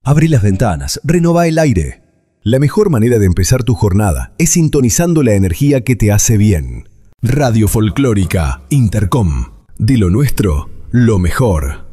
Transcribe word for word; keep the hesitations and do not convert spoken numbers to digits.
Abrí las ventanas, renová el aire. La mejor manera de empezar tu jornada es sintonizando la energía que te hace bien. Radio Folclórica Intercom. De lo nuestro, lo mejor.